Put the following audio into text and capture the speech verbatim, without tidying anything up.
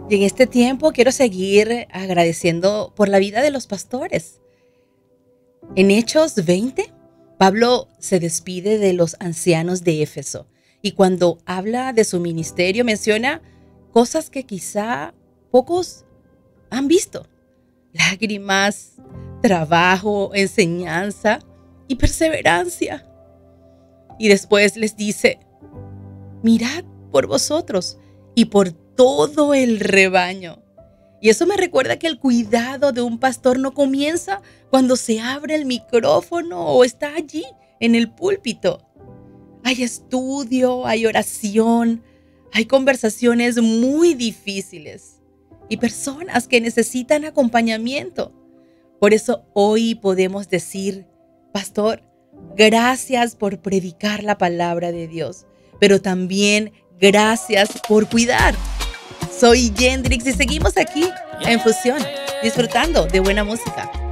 Y en este tiempo quiero seguir agradeciendo por la vida de los pastores. En Hechos veinte, Pablo se despide de los ancianos de Éfeso y cuando habla de su ministerio menciona cosas que quizá pocos han visto: lágrimas, trabajo, enseñanza y perseverancia. Y después les dice: mirad por vosotros y por todo el rebaño. Y eso me recuerda que el cuidado de un pastor no comienza cuando se abre el micrófono o está allí en el púlpito. Hay estudio, hay oración, hay conversaciones muy difíciles y personas que necesitan acompañamiento. Por eso hoy podemos decir: pastor, gracias por predicar la palabra de Dios, pero también gracias por cuidar. Soy Yendrix y seguimos aquí en Fusión, disfrutando de buena música.